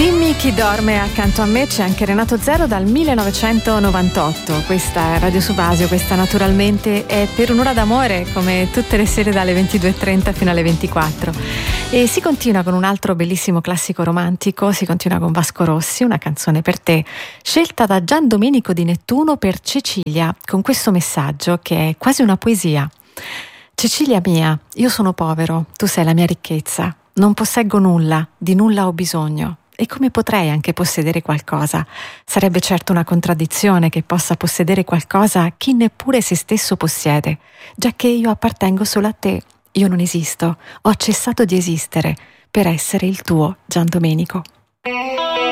Dimmi chi dorme accanto a me. C'è anche Renato Zero dal 1998. Questa è Radio Subasio, questa naturalmente è Per un'ora d'amore, come tutte le sere dalle 22:30 fino alle 24. E si continua con un altro bellissimo classico romantico, si continua con Vasco Rossi, Una canzone per te, scelta da Gian Domenico di Nettuno per Cecilia, con questo messaggio che è quasi una poesia. Cecilia mia, io sono povero, tu sei la mia ricchezza, non posseggo nulla, di nulla ho bisogno. E come potrei anche possedere qualcosa? Sarebbe certo una contraddizione che possa possedere qualcosa chi neppure se stesso possiede, giacché io appartengo solo a te. Io non esisto, ho cessato di esistere per essere il tuo Gian Domenico.